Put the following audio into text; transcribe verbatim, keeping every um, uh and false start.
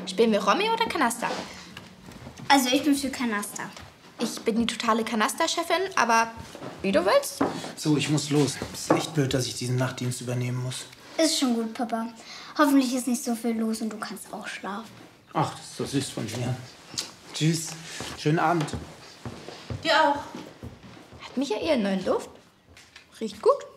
Spielen wir Romeo oder Kanaster? Also ich bin für Kanaster. Ich bin die totale Kanaster-Chefin, aber wie du willst. So, ich muss los. Ist echt blöd, dass ich diesen Nachtdienst übernehmen muss. Ist schon gut, Papa. Hoffentlich ist nicht so viel los und du kannst auch schlafen. Ach, das ist so süß von dir. Tschüss. Schönen Abend. Dir auch. Hat Michael einen neuen Duft? Riecht gut.